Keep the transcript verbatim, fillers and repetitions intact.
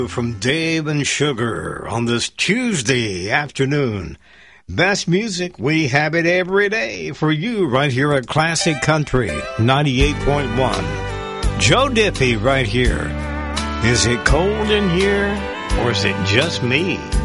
From Dave and Sugar on this Tuesday afternoon. Best music, we have it every day for you right here at Classic Country ninety-eight point one. Joe Diffie right here. Is it cold in here or is it just me?